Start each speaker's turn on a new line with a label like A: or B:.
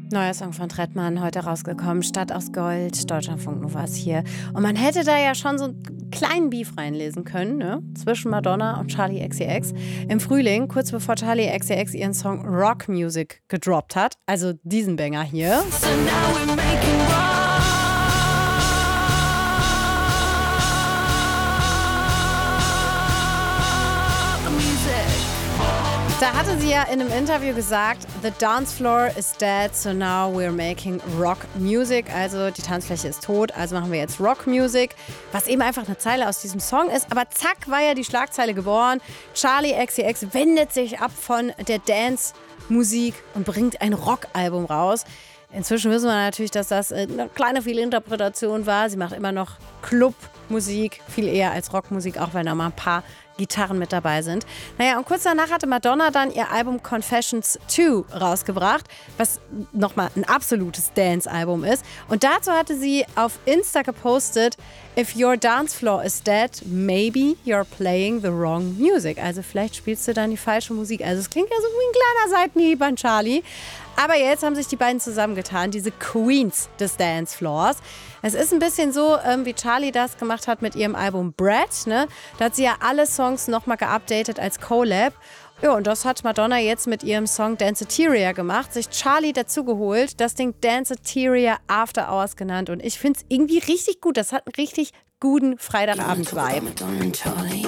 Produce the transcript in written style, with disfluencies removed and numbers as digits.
A: Neuer Song von Trettmann, heute rausgekommen, Stadt aus Gold, Deutschlandfunk Nova ist hier. Und man hätte da ja schon so einen kleinen Beef reinlesen können, ne? Zwischen Madonna und Charli XCX. Im Frühling, kurz bevor Charli XCX ihren Song Rock Music gedroppt hat, also diesen Banger hier. So now we're making rock. Da hatte sie ja in einem Interview gesagt, the dance floor is dead, so now we're making rock music. Also die Tanzfläche ist tot, also machen wir jetzt Rock Music, was eben einfach eine Zeile aus diesem Song ist. Aber zack, war ja die Schlagzeile geboren. Charli XCX wendet sich ab von der Dance-Musik und bringt ein Rock-Album raus. Inzwischen wissen wir natürlich, dass das eine kleine Fehlinterpretation war. Sie macht immer noch Clubmusik, viel eher als Rockmusik, auch wenn da mal ein paar Gitarren mit dabei sind. Naja, und kurz danach hatte Madonna dann ihr Album Confessions 2 rausgebracht, was nochmal ein absolutes Dance-Album ist. Und dazu hatte sie auf Insta gepostet, if your dance floor is dead, maybe you're playing the wrong music. Also vielleicht spielst du dann die falsche Musik. Also es klingt ja so wie ein kleiner Seitenhieb an Charli. Aber jetzt haben sich die beiden zusammengetan, diese Queens des Dancefloors. Es ist ein bisschen so, wie Charli das gemacht hat mit ihrem Album Bread. Ne? Da hat sie ja alle Songs nochmal geupdatet als Collab. Ja, und das hat Madonna jetzt mit ihrem Song Danceteria gemacht, sich Charli dazugeholt, das Ding Danceteria After Hours genannt. Und ich finde es irgendwie richtig gut. Das hat einen richtig guten Freitagabend-Vibe.